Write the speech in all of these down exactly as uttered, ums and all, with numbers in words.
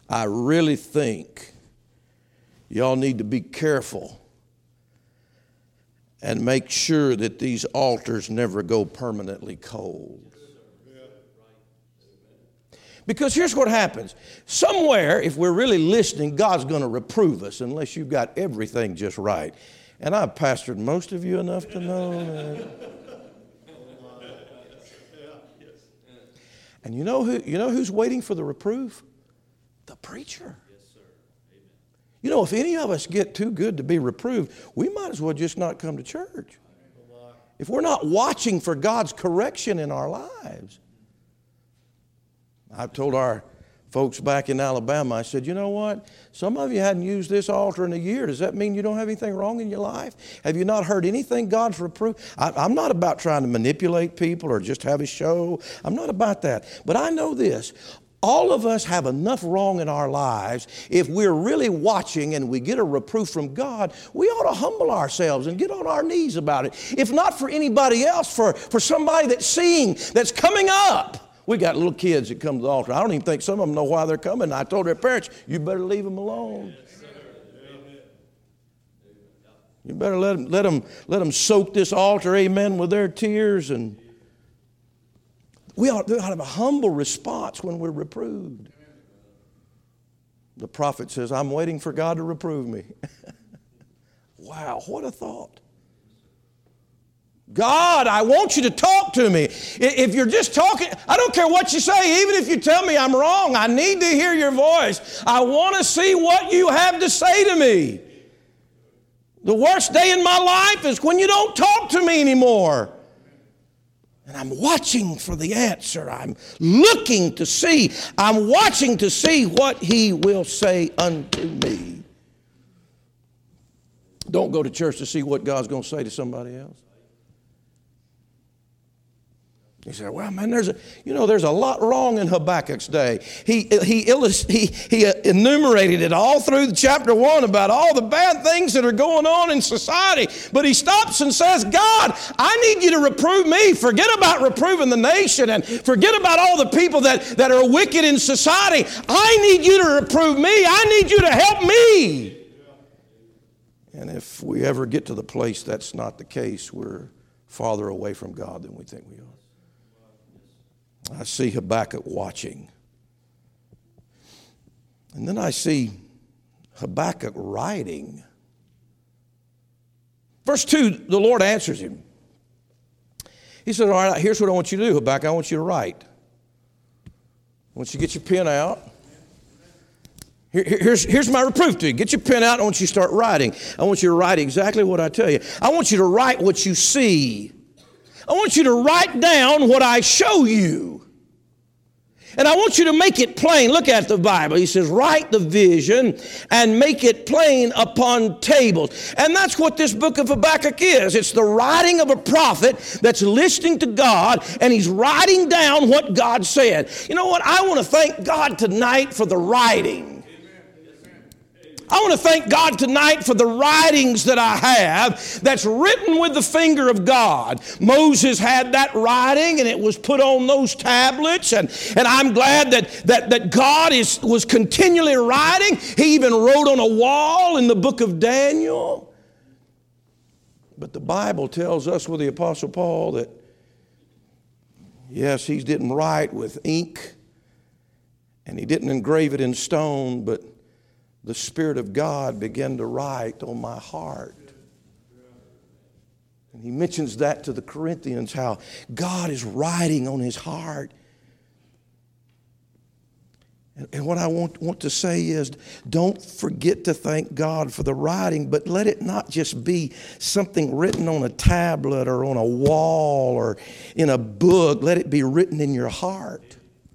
I really think y'all need to be careful and make sure that these altars never go permanently cold. Because here's what happens. Somewhere, if we're really listening, God's going to reprove us unless you've got everything just right. And I've pastored most of you enough to know that. And you know who? You know who's waiting for the reproof? The preacher. You know, if any of us get too good to be reproved, we might as well just not come to church. If we're not watching for God's correction in our lives. I've told our folks back in Alabama, I said, you know what? Some of you hadn't used this altar in a year. Does that mean you don't have anything wrong in your life? Have you not heard anything God's reproved? I, I'm not about trying to manipulate people or just have a show. I'm not about that. But I know this. All of us have enough wrong in our lives. If we're really watching and we get a reproof from God, we ought to humble ourselves and get on our knees about it. If not for anybody else, for, for somebody that's seeing, that's coming up. We got little kids that come to the altar. I don't even think some of them know why they're coming. I told their parents, you better leave them alone. You better let them, let them, let them soak this altar, amen, with their tears. And we ought to have a humble response when we're reproved. The prophet says, I'm waiting for God to reprove me. Wow, what a thought. God, I want you to talk to me. If you're just talking, I don't care what you say. Even if you tell me I'm wrong, I need to hear your voice. I want to see what you have to say to me. The worst day in my life is when you don't talk to me anymore. And I'm watching for the answer. I'm looking to see. I'm watching to see what he will say unto me. Don't go to church to see what God's going to say to somebody else. He said, well, man, there's a, you know, there's a lot wrong in Habakkuk's day. He, he, he, he enumerated it all through chapter one about all the bad things that are going on in society. But he stops and says, God, I need you to reprove me. Forget about reproving the nation and forget about all the people that, that are wicked in society. I need you to reprove me. I need you to help me. And if we ever get to the place that's not the case, we're farther away from God than we think we are. I see Habakkuk watching. And then I see Habakkuk writing. Verse two, the Lord answers him. He said, all right, here's what I want you to do, Habakkuk. I want you to write. I want you to get your pen out. Here, here's, here's my reproof to you. Get your pen out. I want you to start writing. I want you to write exactly what I tell you. I want you to write what you see. I want you to write down what I show you. And I want you to make it plain. Look at the Bible. He says, write the vision and make it plain upon tables. And that's what this book of Habakkuk is. It's the writing of a prophet that's listening to God, and he's writing down what God said. You know what? I want to thank God tonight for the writing. I want to thank God tonight for the writings that I have that's written with the finger of God. Moses had that writing, and it was put on those tablets, and, and I'm glad that, that, that God is, was continually writing. He even wrote on a wall in the book of Daniel. But the Bible tells us with the Apostle Paul that, yes, he didn't write with ink, and he didn't engrave it in stone, but the Spirit of God began to write on my heart. And he mentions that to the Corinthians, how God is writing on his heart. And, and what I want, want to say is, don't forget to thank God for the writing, but let it not just be something written on a tablet or on a wall or in a book. Let it be written in your heart.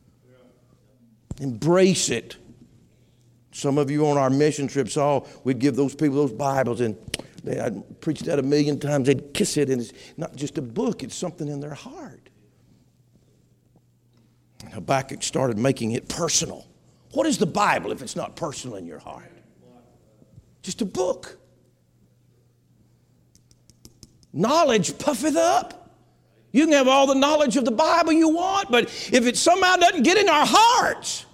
Embrace it. Some of you on our mission trips, oh, we'd give those people those Bibles, and they, I'd preached that a million times. They'd kiss it, and it's not just a book, it's something in their heart. And Habakkuk started making it personal. What is the Bible if it's not personal in your heart? Just a book. Knowledge puffeth up. You can have all the knowledge of the Bible you want, but if it somehow doesn't get in our hearts,